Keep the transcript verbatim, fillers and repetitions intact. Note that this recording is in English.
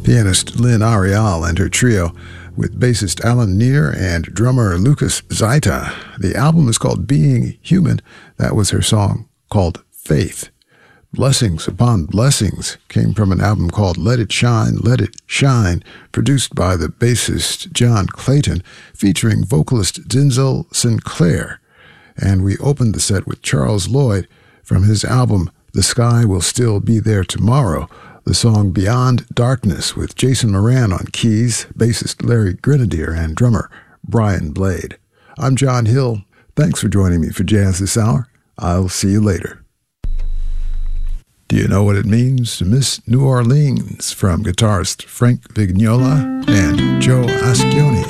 Pianist Lynn Arial and her trio with bassist Alan Neer and drummer Lucas Zaita. The album is called Being Human. That was her song called Faith. Blessings Upon Blessings came from an album called Let It Shine, Let It Shine, produced by the bassist John Clayton, featuring vocalist Denzel Sinclair. And we opened the set with Charles Lloyd from his album The Sky Will Still Be There Tomorrow, the song Beyond Darkness with Jason Moran on keys, bassist Larry Grenadier, and drummer Brian Blade. I'm John Hill. Thanks for joining me for Jazz This Hour. I'll see you later. Do you know what it means to miss New Orleans? From guitarist Frank Vignola and Joe Ascioni.